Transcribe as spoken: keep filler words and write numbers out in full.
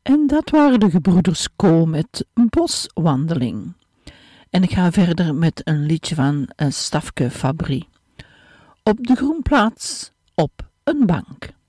En dat waren de gebroeders Ko met Boswandeling. En ik ga verder met een liedje van uh, Stafke Fabry. Op de groenplaats, op een bank.